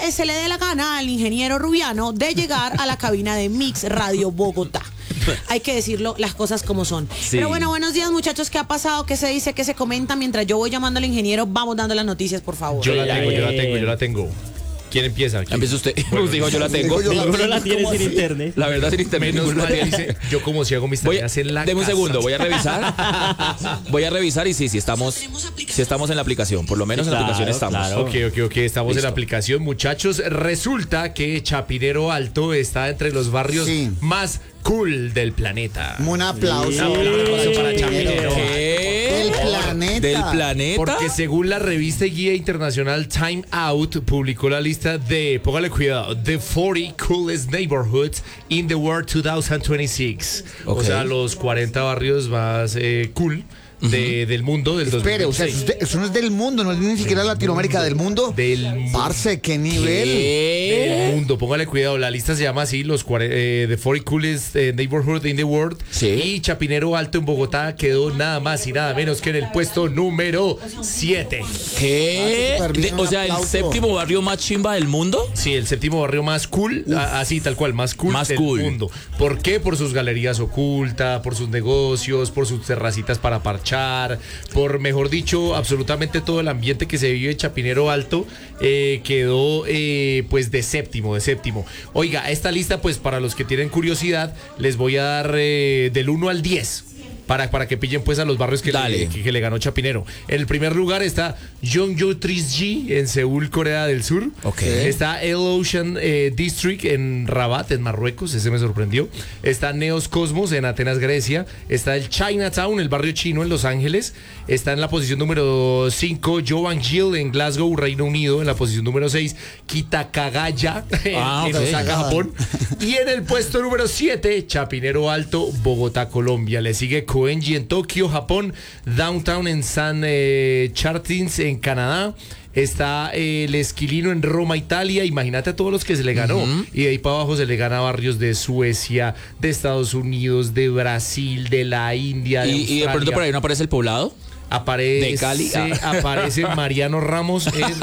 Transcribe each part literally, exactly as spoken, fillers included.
eh, se le dé la gana al ingeniero Rubiano de llegar a la cabina de Mix Radio Bogotá. Hay que decirlo las cosas como son. Sí. Pero bueno, buenos días, muchachos. ¿Qué ha pasado? ¿Qué se dice? ¿Qué se comenta? Mientras yo voy llamando al ingeniero, vamos dando las noticias, por favor. Yo la tengo, yo la tengo, yo la tengo. ¿Quién empieza? ¿Quién? Empieza usted. Bueno, digo, yo la tengo. Yo la Ninguno la tengo, tiene ¿cómo sin así? internet. La verdad, sin internet. Menos ninguno mal, la tiene. dice, yo como si hago mis Voy, tareas en la deme un casa. segundo, voy a revisar. Voy a revisar y sí, sí estamos, sí estamos en la aplicación. Por lo menos en la Claro, aplicación estamos. claro. Ok, ok, ok, estamos Listo. en la aplicación, muchachos. Resulta que Chapinero Alto está entre los barrios Sí. más cool del planeta. Un aplauso. Sí. Un aplauso para Chapinero. ¿Qué? Del planeta. ¿Del planeta? Porque según la revista y guía internacional Time Out publicó la lista de, póngale cuidado, The cuarenta Coolest Neighborhoods in the World dos mil veintiséis. Ok. O sea, los cuarenta barrios más eh, cool de, del mundo del Espere, o sea, dos mil eso, veintiséis. es de- eso no es del mundo, no es ni siquiera Latinoamérica, del mundo. Del mundo. Parce, qué nivel. ¿Qué? Del mundo, póngale cuidado, la lista se llama así, los cuare- eh, The cuarenta Coolest eh, Neighborhood in the World. Sí. Y Chapinero Alto en Bogotá quedó nada más y nada menos que en el puesto número siete. ¿Qué? Ah, súper bien, De- o un sea, el aplauso. séptimo barrio más chimba del mundo. Sí, el séptimo barrio más cool, a- así tal cual, más cool Más del cool. mundo. ¿Por qué? Por sus galerías ocultas, por sus negocios, por sus terracitas para parchar, por, mejor dicho, absolutamente todo el ambiente que se vive en Chapinero Alto eh, quedó eh, pues de séptimo, de séptimo. Oiga, esta lista, pues para los que tienen curiosidad, les voy a dar eh, del uno al diez. Para, para que pillen pues a los barrios que le, que, que le ganó Chapinero. En el primer lugar está Yeongju tres G en Seúl, Corea del Sur. Ok. Está El Ocean eh, District en Rabat, en Marruecos. Ese me sorprendió. Está Neos Cosmos en Atenas, Grecia. Está el Chinatown, el barrio chino en Los Ángeles. Está en la posición número cinco Jovanjil en Glasgow, Reino Unido. En la posición número seis Kitakagaya en, Ah, en ok. Osaka, Japón. Y en el puesto número siete Chapinero Alto, Bogotá, Colombia. Le sigue Koenji en Tokio, Japón. Downtown en San eh, Chartins en Canadá. Está eh, el Esquilino en Roma, Italia. Imagínate a todos los que se le ganó. Uh-huh. Y de ahí para abajo se le gana barrios de Suecia, de Estados Unidos, de Brasil, de la India. De ¿Y, y de pronto por ahí no aparece el poblado? Aparece, ¿De Cali? Ah. aparece Mariano Ramos en,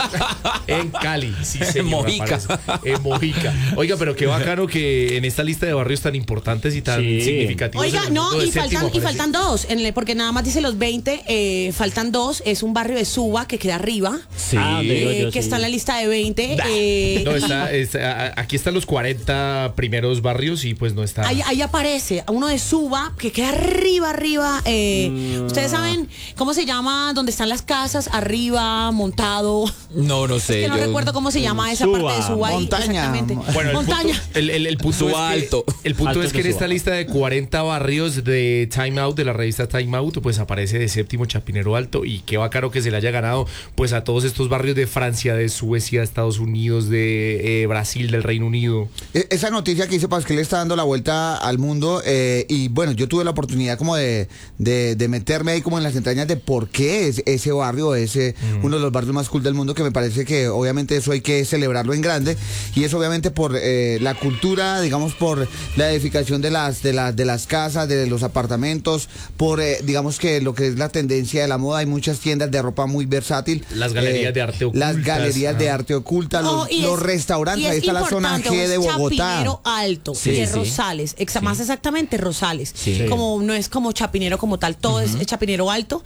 en Cali. Sí, señor, Mojica. aparece en Mojica. Oiga, pero qué bacano que en esta lista de barrios tan importantes y tan Sí. significativos. Oiga, en el no, mundo del y faltan, séptimo y aparece- faltan dos, en el- porque nada más dice los veinte, eh, faltan dos, es un barrio de Suba que queda arriba, Sí. Ah, donde digo eh, yo, que sí. está en la lista de veinte. eh, No, y está, está- a- aquí están los cuarenta primeros barrios y pues no está. ahí, ahí aparece uno de Suba que queda arriba, arriba. eh, Mm. Ustedes saben cómo se llama, donde están las casas, arriba, montado. No, no sé. Que no yo- recuerdo cómo se llama esa Suba. parte de Suba. ahí, Montaña. exactamente. Bueno, el Montaña. punto, el, el- el punto Suba es que, alto. el punto Alto es que que en esta suba. lista de cuarenta barrios de Time Out, de la revista Time Out, pues aparece de séptimo Chapinero Alto. Y qué bacano que se le haya ganado pues a todos estos barrios de Francia, de Suecia, Estados Unidos, de eh, Brasil, del Reino Unido. E- Esa noticia que dice Pascal le está dando la vuelta al mundo eh, y bueno, yo tuve la oportunidad como de, de, de meterme ahí como en las entrañas de por qué es ese barrio, ese Mm. uno de los barrios más cool del mundo, que me parece que obviamente eso hay que celebrarlo en grande y es obviamente por eh, la cultura, digamos por la edificación de las, de las, de las casas, de los apartamentos, por eh, digamos que lo que es la tendencia de la moda, hay muchas tiendas de ropa muy versátil. Las galerías de arte ocultas. Las galerías de Ah. arte ocultas, los, Oh, y los es- restaurantes, y es ahí está la zona importante, G de un Bogotá. Chapinero Alto, Sí, de sí. Rosales, exa- más exactamente Rosales. Sí. Como no es como Chapinero como tal, todo es, es Chapinero Alto.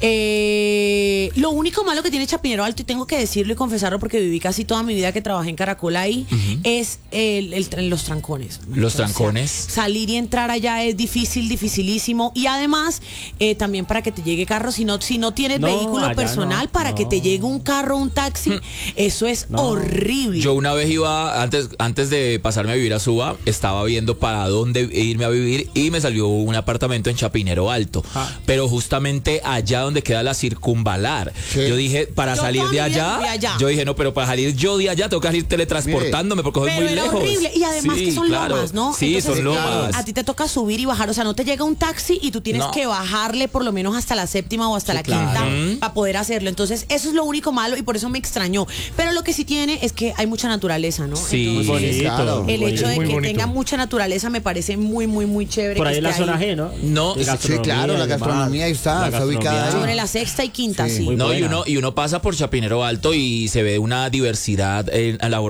Eh, lo único malo que tiene Chapinero Alto, y tengo que decirlo y confesarlo porque viví casi toda mi vida que trabajé en Caracol ahí, es el, el- los trancones. Los O sea, trancones. salir y entrar allá es difícil, dificilísimo. Y además, eh, también para que te llegue carro, si no, si no tienes No, vehículo allá personal, no, para que no. te llegue un carro, un taxi, eso es No. horrible. Yo una vez iba, antes, antes de pasarme a vivir a Suba, estaba viendo para dónde irme a vivir y me salió un apartamento en Chapinero Alto. Ah. Pero justamente allá donde queda la circunvalar. Sí. Yo dije, para Yo salir toda de mi vida allá, viví allá. yo dije, no, pero para salir yo de allá tengo que salir teletransportándome porque es Pero muy era lejos. horrible. Y además Sí, que son claro. lomas, ¿no? Sí, Entonces, son lomas. A ti te toca subir y bajar. O sea, no te llega un taxi y tú tienes No. que bajarle por lo menos hasta la séptima o hasta la claro. quinta para poder hacerlo. Entonces, eso es lo único malo y por eso me extrañó. Pero lo que sí tiene es que hay mucha naturaleza, ¿no? Sí. Muy Entonces, bonito. claro. muy el bonito. hecho de muy que bonito. tenga mucha naturaleza me parece muy, muy, muy chévere. Por que ahí en la esté zona G, ¿no? No, De sí, gastronomía claro, la y demás. gastronomía ahí está, La está ubicada gastronomía. ahí. sobre la sexta y quinta, Sí. sí. Muy No, y buena. uno, y uno pasa por Chapinero Alto y se ve una diversidad en, a la